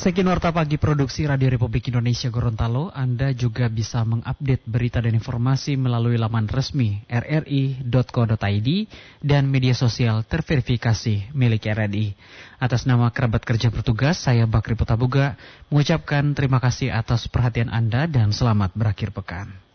Sekian Warta Pagi Produksi Radio Republik Indonesia Gorontalo. Anda juga bisa mengupdate berita dan informasi melalui laman resmi rri.co.id dan media sosial terverifikasi milik RRI. Atas nama kerabat kerja bertugas, saya Bakri Putabuga mengucapkan terima kasih atas perhatian Anda dan selamat berakhir pekan.